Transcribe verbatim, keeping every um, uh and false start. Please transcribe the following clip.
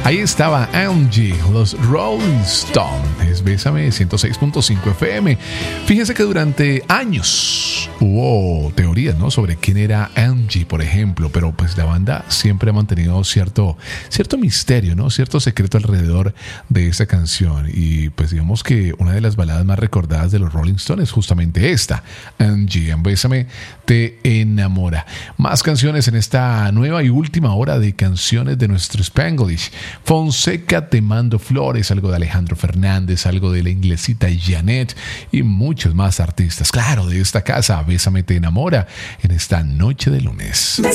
Ahí estaba Angie, los Rolling Stones, Bésame ciento seis punto cinco F M. Fíjense que durante años hubo teorías, ¿no?, sobre quién era Angie, por ejemplo, pero pues la banda siempre ha mantenido cierto, cierto misterio, ¿no?, cierto secreto alrededor de esa canción. Y pues digamos que una de las baladas más recordadas de los Rolling Stones es justamente esta, Angie, Bésame te enamora. Más canciones en esta nueva y última hora de canciones de nuestro Spanglish. Fonseca, Te mando flores, algo de Alejandro Fernández, algo de la inglesita Janet y muchos más artistas, claro, de esta casa. Bésame te enamora en esta noche de lunes.